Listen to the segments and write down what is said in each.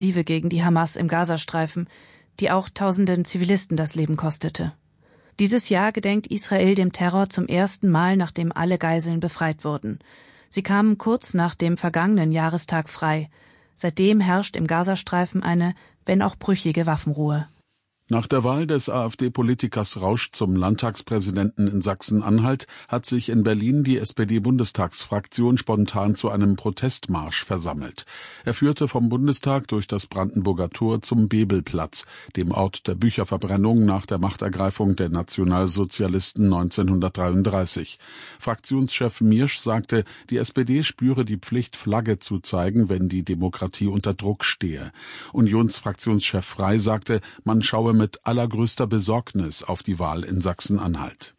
gegen die Hamas im Gazastreifen, die auch tausenden Zivilisten das Leben kostete. Dieses Jahr gedenkt Israel dem Terror zum ersten Mal, nachdem alle Geiseln befreit wurden. Sie kamen kurz nach dem vergangenen Jahrestag frei. Seitdem herrscht im Gazastreifen eine, wenn auch brüchige, Waffenruhe. Nach der Wahl des AfD-Politikers Rausch zum Landtagspräsidenten in Sachsen-Anhalt hat sich in Berlin die SPD-Bundestagsfraktion spontan zu einem Protestmarsch versammelt. Er führte vom Bundestag durch das Brandenburger Tor zum Bebelplatz, dem Ort der Bücherverbrennung nach der Machtergreifung der Nationalsozialisten 1933. Fraktionschef Miersch sagte, die SPD spüre die Pflicht, Flagge zu zeigen, wenn die Demokratie unter Druck stehe. Unionsfraktionschef Frey sagte, man schaue mit allergrößter Besorgnis auf die Wahl in Sachsen-Anhalt.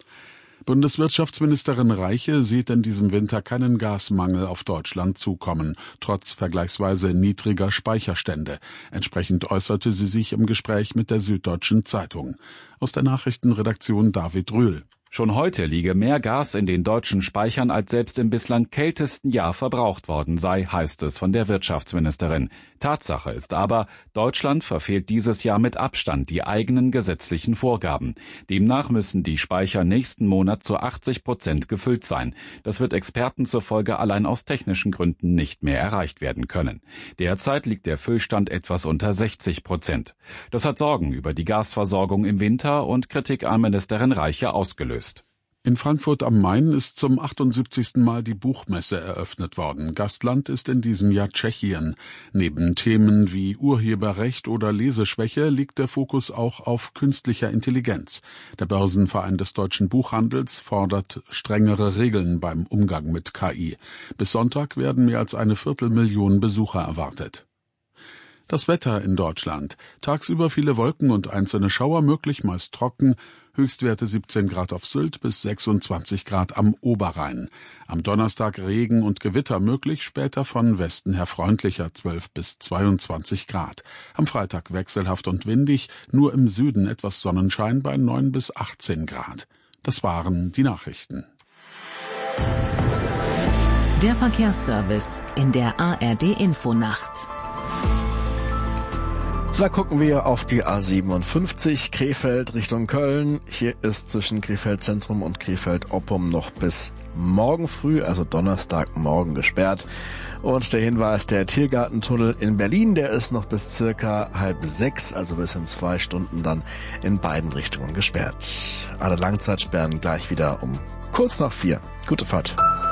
Bundeswirtschaftsministerin Reiche sieht in diesem Winter keinen Gasmangel auf Deutschland zukommen, trotz vergleichsweise niedriger Speicherstände. Entsprechend äußerte sie sich im Gespräch mit der Süddeutschen Zeitung. Aus der Nachrichtenredaktion David Rühl. Schon heute liege mehr Gas in den deutschen Speichern, als selbst im bislang kältesten Jahr verbraucht worden sei, heißt es von der Wirtschaftsministerin. Tatsache ist aber, Deutschland verfehlt dieses Jahr mit Abstand die eigenen gesetzlichen Vorgaben. Demnach müssen die Speicher nächsten Monat zu 80% gefüllt sein. Das wird Experten zufolge allein aus technischen Gründen nicht mehr erreicht werden können. Derzeit liegt der Füllstand etwas unter 60%. Das hat Sorgen über die Gasversorgung im Winter und Kritik an Ministerin Reiche ausgelöst. In Frankfurt am Main ist zum 78. Mal die Buchmesse eröffnet worden. Gastland ist in diesem Jahr Tschechien. Neben Themen wie Urheberrecht oder Leseschwäche liegt der Fokus auch auf künstlicher Intelligenz. Der Börsenverein des deutschen Buchhandels fordert strengere Regeln beim Umgang mit KI. Bis Sonntag werden mehr als 250.000 Besucher erwartet. Das Wetter in Deutschland. Tagsüber viele Wolken und einzelne Schauer, möglich meist trocken. Höchstwerte 17 Grad auf Sylt bis 26 Grad am Oberrhein. Am Donnerstag Regen und Gewitter möglich, später von Westen her freundlicher 12 bis 22 Grad. Am Freitag wechselhaft und windig, nur im Süden etwas Sonnenschein bei 9 bis 18 Grad. Das waren die Nachrichten. Der Verkehrsservice in der ARD-Infonacht. Da gucken wir auf die A57 Krefeld Richtung Köln. Hier ist zwischen Krefeld Zentrum und Krefeld Oppum noch bis morgen früh, also Donnerstagmorgen, gesperrt. Und der Hinweis, der Tiergartentunnel in Berlin, der ist noch bis circa 5:30, also bis in 2 Stunden dann in beiden Richtungen gesperrt. Alle Langzeitsperren gleich wieder um kurz nach 4. Gute Fahrt.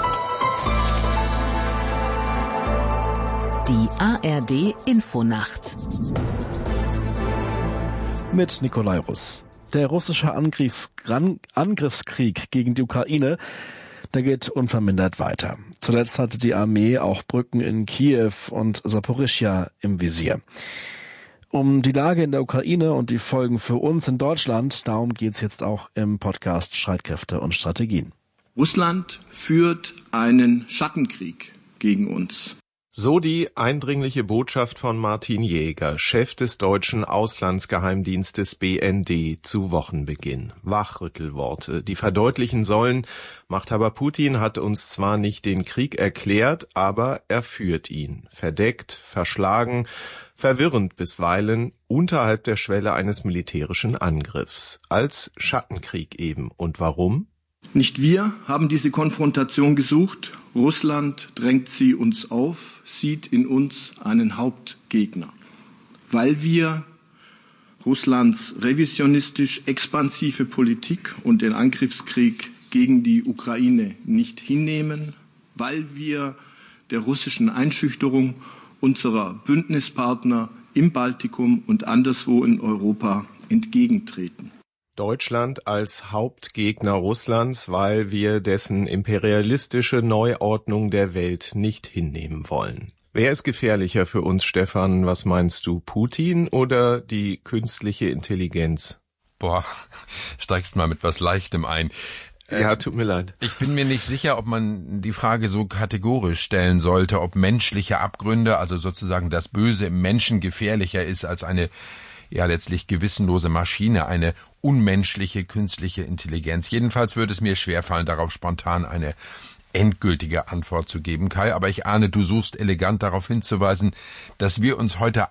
Die ARD-Infonacht. Mit Nikolai Russ. Der russische Angriffskrieg gegen die Ukraine, der geht unvermindert weiter. Zuletzt hatte die Armee auch Brücken in Kiew und Saporischschja im Visier. Um die Lage in der Ukraine und die Folgen für uns in Deutschland, darum geht's jetzt auch im Podcast Streitkräfte und Strategien. Russland führt einen Schattenkrieg gegen uns. So die eindringliche Botschaft von Martin Jäger, Chef des deutschen Auslandsgeheimdienstes BND zu Wochenbeginn. Wachrüttelworte, die verdeutlichen sollen, Machthaber Putin hat uns zwar nicht den Krieg erklärt, aber er führt ihn. Verdeckt, verschlagen, verwirrend bisweilen, unterhalb der Schwelle eines militärischen Angriffs. Als Schattenkrieg eben. Und warum? Nicht wir haben diese Konfrontation gesucht. Russland drängt sie uns auf, sieht in uns einen Hauptgegner. Weil wir Russlands revisionistisch expansive Politik und den Angriffskrieg gegen die Ukraine nicht hinnehmen, weil wir der russischen Einschüchterung unserer Bündnispartner im Baltikum und anderswo in Europa entgegentreten. Deutschland als Hauptgegner Russlands, weil wir dessen imperialistische Neuordnung der Welt nicht hinnehmen wollen. Wer ist gefährlicher für uns, Stefan? Was meinst du, Putin oder die künstliche Intelligenz? Steigst mal mit was Leichtem ein. Ja, tut mir leid. Ich bin mir nicht sicher, ob man die Frage so kategorisch stellen sollte, ob menschliche Abgründe, also sozusagen das Böse im Menschen gefährlicher ist als eine letztlich gewissenlose Maschine, eine unmenschliche künstliche Intelligenz. Jedenfalls würde es mir schwerfallen, darauf spontan eine endgültige Antwort zu geben, Kai. Aber ich ahne, du suchst elegant darauf hinzuweisen, dass wir uns heute